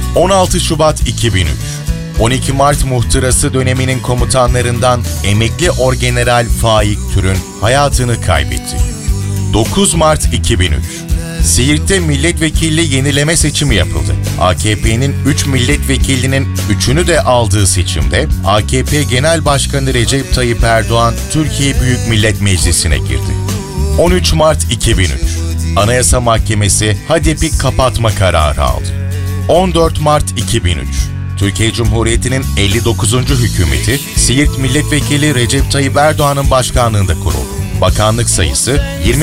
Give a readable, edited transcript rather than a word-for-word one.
16 Şubat 2003, 12 Mart muhtırası döneminin komutanlarından emekli Orgeneral Faik Türün hayatını kaybetti. 9 Mart 2003, Siirt'te milletvekilliği yenileme seçimi yapıldı. AKP'nin 3 milletvekilinin 3'ünü de aldığı seçimde AKP Genel Başkanı Recep Tayyip Erdoğan Türkiye Büyük Millet Meclisi'ne girdi. 13 Mart 2003, Anayasa Mahkemesi HADEP'i kapatma kararı aldı. 14 Mart 2003, Türkiye Cumhuriyeti'nin 59. hükümeti Siirt Milletvekili Recep Tayyip Erdoğan'ın başkanlığında kuruldu. Bakanlık sayısı 20